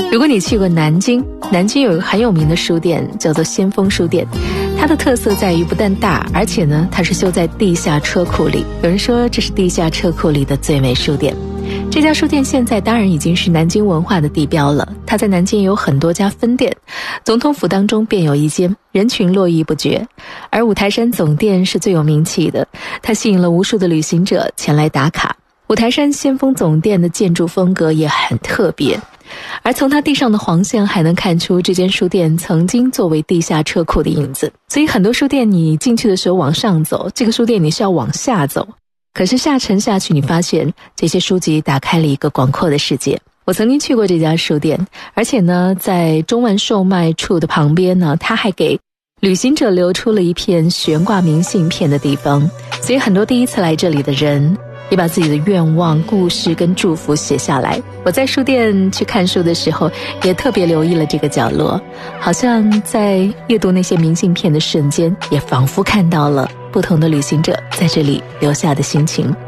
如果你去过南京，南京有一个很有名的书店叫做先锋书店，它的特色在于不但大，而且呢它是修在地下车库里，有人说这是地下车库里的最美书店。这家书店现在当然已经是南京文化的地标了，它在南京有很多家分店，总统府当中便有一间，人群络绎不绝。而五台山总店是最有名气的，它吸引了无数的旅行者前来打卡。五台山先锋总店的建筑风格也很特别，而从它地上的黄线还能看出这间书店曾经作为地下车库的影子。所以很多书店你进去的时候往上走，这个书店你是要往下走，可是下沉下去，你发现这些书籍打开了一个广阔的世界。我曾经去过这家书店，而且呢在中文售卖处的旁边呢，它还给旅行者留出了一片悬挂明信片的地方，所以很多第一次来这里的人也把自己的愿望、故事跟祝福写下来。我在书店去看书的时候也特别留意了这个角落，好像在阅读那些明信片的瞬间，也仿佛看到了不同的旅行者在这里留下的心情。